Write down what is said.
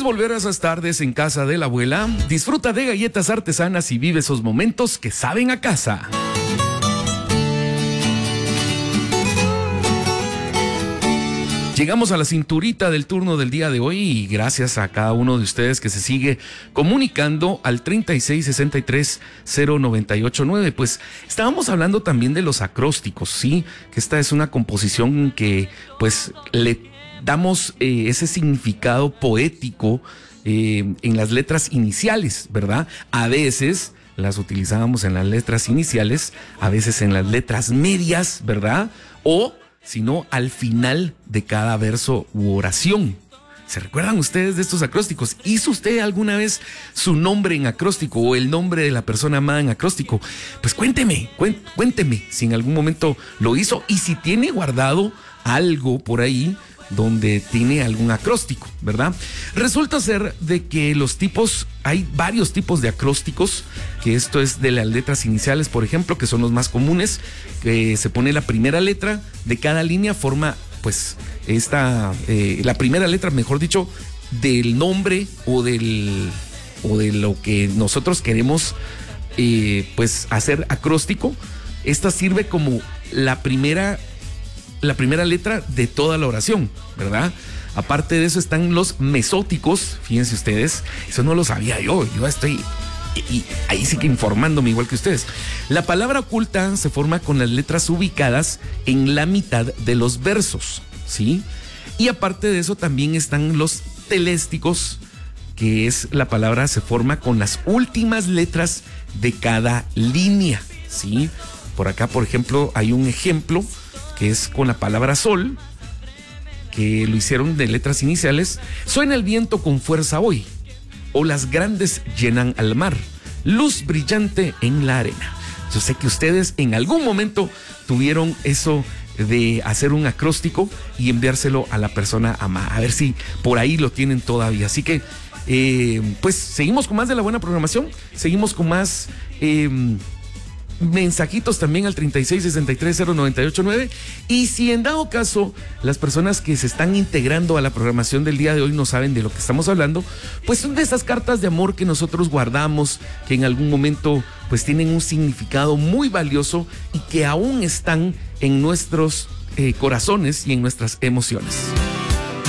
volver a esas tardes en casa de la abuela. Disfruta de galletas artesanas y vive esos momentos que saben a casa. Llegamos a la cinturita del turno del día de hoy y gracias a cada uno de ustedes que se sigue comunicando al 36630989. Pues estábamos hablando también de los acrósticos, ¿sí? Que esta es una composición que pues le damos ese significado poético en las letras iniciales, ¿verdad? A veces las utilizábamos en las letras iniciales, a veces en las letras medias, ¿verdad? O sino al final de cada verso u oración. ¿Se recuerdan ustedes de estos acrósticos? ¿Hizo usted alguna vez su nombre en acróstico o el nombre de la persona amada en acróstico? Pues cuénteme si en algún momento lo hizo y si tiene guardado algo por ahí donde tiene algún acróstico, ¿verdad? Resulta ser de que hay varios tipos de acrósticos, que esto es de las letras iniciales, por ejemplo, que son los más comunes, que se pone la primera letra de cada línea, forma pues la primera letra, mejor dicho, del nombre o de lo que nosotros queremos pues hacer acróstico. Esta sirve como la primera letra de toda la oración, ¿verdad? Aparte de eso están los mesóticos, fíjense ustedes, eso no lo sabía yo estoy ahí sí que informándome igual que ustedes. La palabra oculta se forma con las letras ubicadas en la mitad de los versos, ¿sí? Y aparte de eso también están los telésticos, que es la palabra se forma con las últimas letras de cada línea, ¿sí? Por acá, por ejemplo, hay un ejemplo que es con la palabra sol, que lo hicieron de letras iniciales. Suena el viento con fuerza hoy, olas grandes llenan al mar, luz brillante en la arena. Yo sé que ustedes en algún momento tuvieron eso de hacer un acróstico y enviárselo a la persona amada. A ver si por ahí lo tienen todavía. Así que, pues seguimos con más de la buena programación, seguimos con más mensajitos también al 36630989. Y si en dado caso las personas que se están integrando a la programación del día de hoy no saben de lo que estamos hablando, pues son de esas cartas de amor que nosotros guardamos, que en algún momento pues tienen un significado muy valioso y que aún están en nuestros corazones y en nuestras emociones.